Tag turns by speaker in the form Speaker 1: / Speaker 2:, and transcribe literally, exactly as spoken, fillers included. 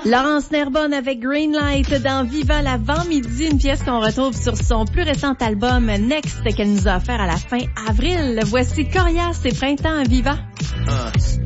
Speaker 1: Laurence Nerbonne avec Greenlight dans Viva l'avant-midi, une pièce qu'on retrouve sur son plus récent album Next qu'elle nous a offert à la fin avril. Voici Corias et Printemps à Viva.
Speaker 2: Uh.